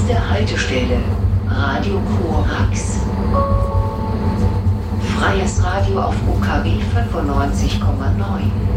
Nächste Haltestelle, Radio Korax. Freies Radio auf UKW 95,9.